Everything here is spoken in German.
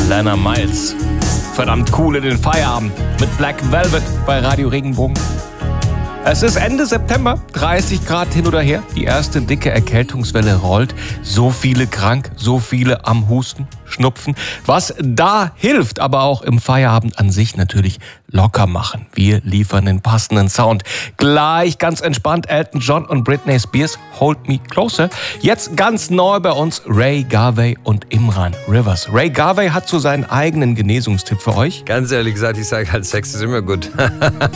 Lana Miles. Verdammt cool in den Feierabend mit Black Velvet bei Radio Regenbogen. Es ist Ende September, 30 Grad hin oder her. Die erste dicke Erkältungswelle rollt. So viele krank, so viele am Husten, Schnupfen. Was da hilft, aber auch im Feierabend an sich natürlich locker machen. Wir liefern den passenden Sound. Gleich ganz entspannt Elton John und Britney Spears, Hold Me Closer. Jetzt ganz neu bei uns Ray Garvey und Imran Rivers. Ray Garvey hat so seinen eigenen Genesungstipp für euch. Ganz ehrlich gesagt, ich sage halt, Sex ist immer gut.